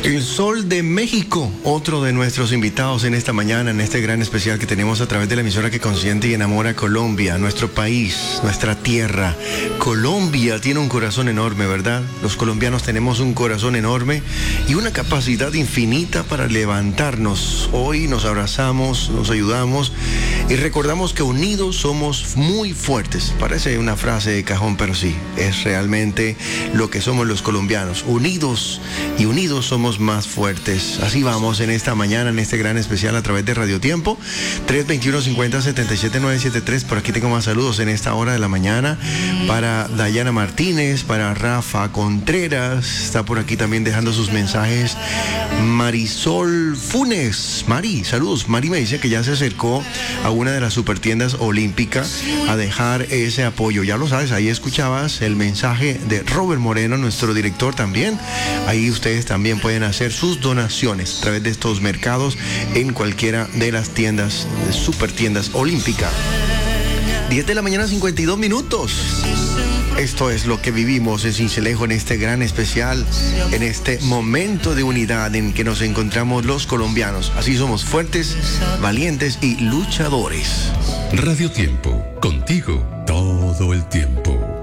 El Sol de México, otro de nuestros invitados en esta mañana, en este gran especial que tenemos a través de la emisora que consiente y enamora a Colombia, nuestro país, nuestra tierra. Colombia tiene un corazón enorme, ¿verdad? Los colombianos tenemos un corazón enorme y una capacidad infinita para levantarnos. Hoy nos abrazamos, nos ayudamos y recordamos que unidos somos muy fuertes. Parece una frase de cajón, pero sí, es realmente lo que somos los colombianos. Unidos y unidos somos más fuertes. Así vamos en esta mañana, en este gran especial a través de Radio Tiempo. 321-50-77-973. Por aquí tengo más saludos en esta hora de la mañana. Para Dayana Martínez, para Rafa Contreras. Está por aquí también dejando sus mensajes Marisol Funes. Mari, saludos. Mari me dice que ya se acercó a una de las supertiendas olímpicas a dejar ese apoyo. Ya lo sabes, ahí escuchabas el mensaje de Robert Moreno, nuestro director también. Ahí ustedes también pueden hacer sus donaciones a través de estos mercados en cualquiera de las tiendas, supertiendas olímpicas. 10 de la mañana, 52 minutos. Esto es lo que vivimos en Sincelejo en este gran especial, en este momento de unidad en que nos encontramos los colombianos. Así somos fuertes, valientes y luchadores. Radio Tiempo, contigo todo el tiempo.